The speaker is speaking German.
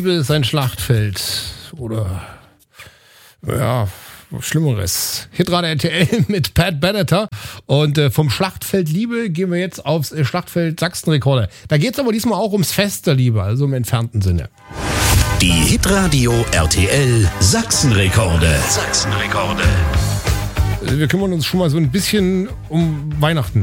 Liebe ist ein Schlachtfeld. Oder, ja, Schlimmeres. Hitrate RTL mit Pat Benatar. Und vom Schlachtfeld Liebe gehen wir jetzt aufs Schlachtfeld Sachsenrekorder. Da geht es aber diesmal auch ums Fest der Liebe, also im entfernten Sinne. Die Hitradio RTL Sachsenrekorde. Wir kümmern uns schon mal so ein bisschen um Weihnachten.